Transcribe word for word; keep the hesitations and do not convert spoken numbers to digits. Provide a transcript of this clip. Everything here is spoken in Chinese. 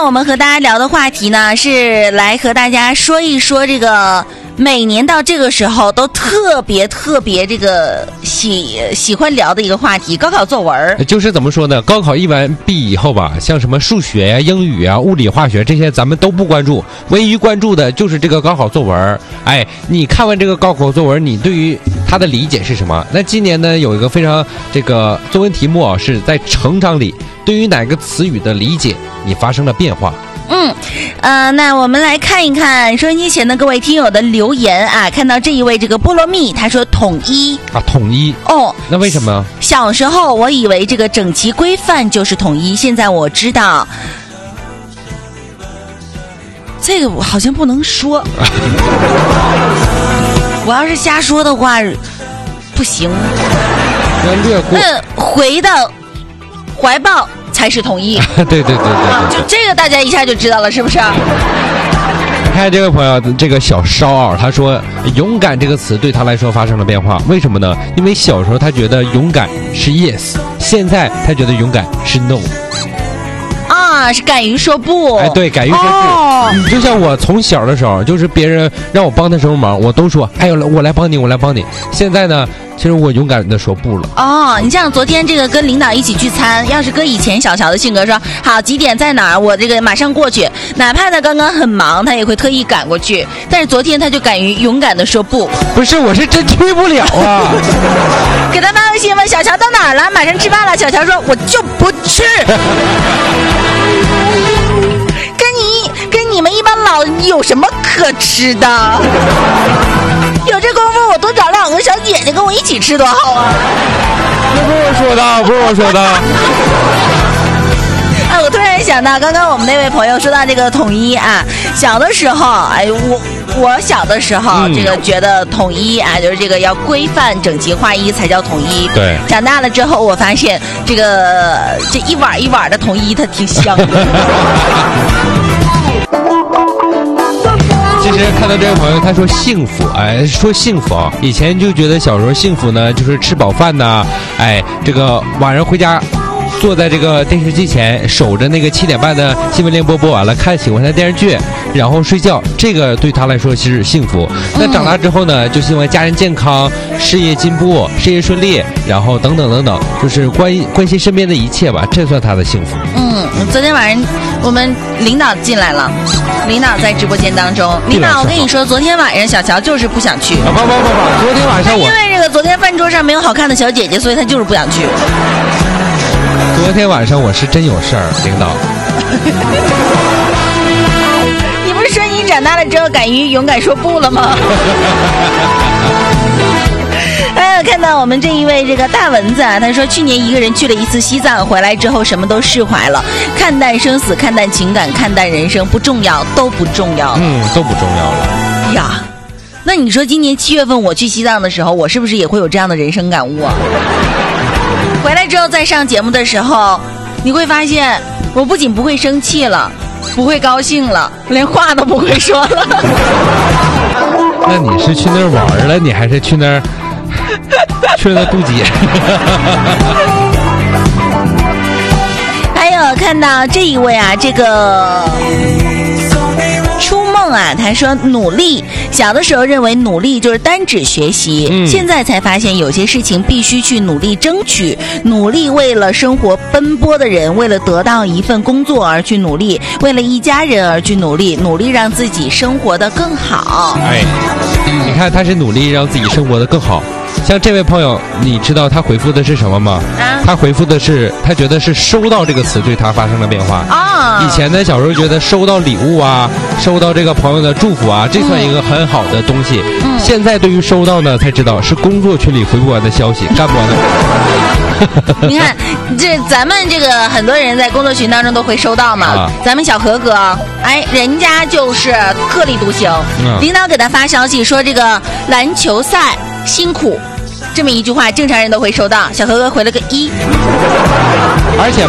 我们和大家聊的话题呢，是来和大家说一说这个每年到这个时候都特别特别这个喜喜欢聊的一个话题，高考作文。 就是怎么说呢？高考一完毕以后吧，像什么数学呀、英语啊、物理、化学这些，咱们都不关注，唯一关注的就是这个高考作文。哎，你看完这个高考作文，你对于它的理解是什么？那今年呢，有一个非常这个作文题目啊，是在成长里对于哪个词语的理解你发生了变化？ 嗯，呃，那我们来看一看收音机前的各位听友的留言啊。看到这一位这个菠萝蜜，他说统一啊，统一哦， 那为什么？ 小时候我以为这个整齐规范就是统一，现在我知道这个我好像不能说，我要是瞎说的话不行。 要略过。 那回到怀抱才是统一。 对对对对对， 啊，就这个大家一下就知道了，是不是？ 看这位朋友，这个小烧啊，他说勇敢这个词对他来说发生了变化，为什么呢？因为小时候他觉得勇敢是 yes， 现在他觉得勇敢是 no。 啊，是敢于说不。 哎，对，敢于说不。哦，就像我从小的时候，就是别人让我帮他什么忙，我都说，哎呦，我来帮你，我来帮你。现在呢，其实我勇敢的说不了。 哦，你像昨天这个跟领导一起聚餐，要是搁以前小乔的性格说，好几点在哪儿，我这个马上过去，哪怕他刚刚很忙，他也会特意赶过去。但是昨天他就敢于勇敢的说不。 不是，我是真去不了啊。 给他发微信问小乔到哪儿了，马上吃饭了。小乔说我就不去。跟你跟你们一帮老有什么可吃的？有这功夫我多找两个小姐姐跟我一起吃多好啊！ 这不是我说的，不是我说的。 哎，我突然想到，刚刚我们那位朋友说到这个统一啊，小的时候，哎，我我小的时候，嗯、这个觉得统一啊，就是这个要规范整齐划一才叫统一。 对。 长大了之后，我发现这个这一碗一碗的统一，它挺香的。 其实看到这位朋友，他说幸福，哎，说幸福啊，以前就觉得小时候幸福呢，就是吃饱饭呐，哎，这个晚上回家，坐在这个电视机前，守着那个七点半的新闻联播播完了，看喜欢的电视剧，然后睡觉，这个对他来说其实是幸福。那长大之后呢，就希望家人健康，事业进步，事业顺利，然后等等等等，就是关关心身边的一切吧，这算他的幸福。 嗯，昨天晚上我们领导进来了，领导在直播间当中，领导，我跟你说，昨天晚上小乔就是不想去。 不不不不，昨天晚上我因为这个昨天饭桌上没有好看的小姐姐，所以他就是不想去。 昨天晚上我是真有事儿，领导。 你不是说你长大了之后敢于勇敢说不了吗？哎，看到我们这一位这个大蚊子啊，他说去年一个人去了一次西藏，回来之后什么都释怀了，看淡生死，看淡情感，看淡人生，不重要，都不重要。 嗯，都不重要了呀。那你说今年七月份我去西藏的时候，我是不是也会有这样的人生感悟啊？回来之后再上节目的时候，你会发现我不仅不会生气了，不会高兴了，连话都不会说了。 那你是去那儿玩了，你还是去那儿去那渡劫？ 还有看到这一位啊，这个初梦啊，他说努力，小的时候认为努力就是单指学习，嗯、现在才发现有些事情必须去努力争取，努力为了生活奔波的人，为了得到一份工作而去努力，为了一家人而去努力，努力让自己生活得更好。 哎，你看他是努力让自己生活得更好。像这位朋友，你知道他回复的是什么吗？啊、他回复的是，他觉得是收到这个词对他发生了变化。啊，以前呢，小时候觉得收到礼物啊，收到这个朋友的祝福啊，这算一个很好的东西。嗯、现在对于收到呢，才知道是工作群里回不完的消息，干不完的。 你看，这咱们这个很多人在工作群当中都会收到嘛。啊、咱们小何哥，哎，人家就是特立独行。嗯、领导给他发消息说这个篮球赛辛苦。这么一句话，正常人都会收到。小何哥回了个一， 而且